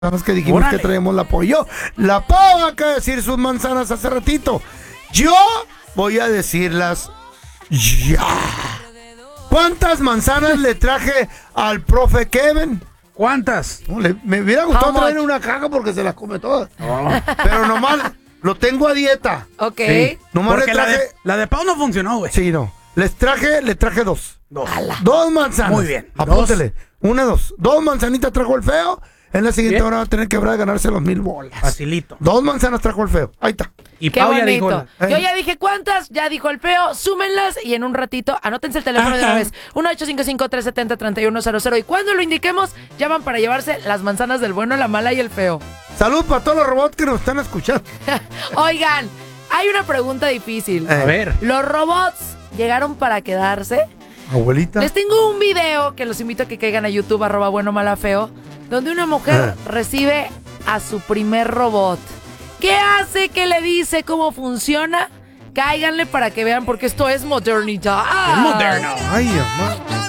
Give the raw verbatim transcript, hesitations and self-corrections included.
Nada más que dijimos Órale. que traemos la pollo. La Pau acaba de decir sus manzanas hace ratito. Yo voy a decirlas ya. ¿Cuántas manzanas le traje al profe Kevin? ¿Cuántas? No, le, me hubiera gustado traer una caja porque se las come todas. Oh. Pero nomás lo tengo a dieta. Ok. Sí. Nomás porque le traje... la, de, la de Pau no funcionó, güey. Sí, no. Les traje, le traje dos. Dos. Dos manzanas. Muy bien. Apúntele. Una, dos. Dos manzanitas trajo el feo. En la siguiente hora va a tener que habrá de ganarse los mil bolas. Facilito. Dos manzanas trajo el feo. Ahí está. Y Qué Pau bonito. ya dijo. La... Yo ya dije cuántas, ya dijo el feo. Súmenlas y en un ratito, anótense el teléfono de una vez. uno ocho cinco cinco, tres siete cero, tres uno cero cero. Y cuando lo indiquemos, llaman para llevarse las manzanas del bueno, la mala y el feo. Salud para todos los robots que nos están escuchando. Oigan, hay una pregunta difícil. Eh. A ver. ¿Los robots llegaron para quedarse? Abuelita. Les tengo un video que los invito a que caigan a YouTube, arroba bueno, mala, feo, donde una mujer Ah. recibe a su primer robot. ¿Qué hace? ¿Qué le dice? ¿Cómo funciona? Cáiganle para que vean, porque esto es modernidad. Es moderno. Ay, mamá.